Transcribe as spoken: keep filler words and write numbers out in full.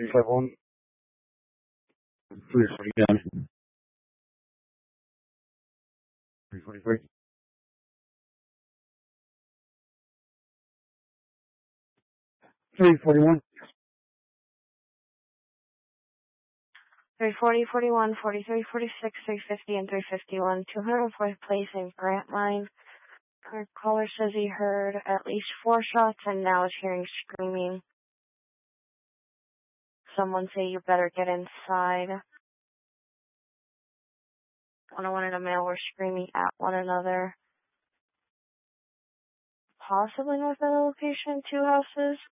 three five one, three forty-nine, three forty-three, three forty-one, three forty, forty-one, forty-three, forty-six, three fifty, and three fifty-one. two hundred fourth place in Grantline. Our caller says he heard at least four shots and now is hearing screaming. Someone say you better get inside. one oh one and a male were screaming at one another. Possibly north of the location, two houses.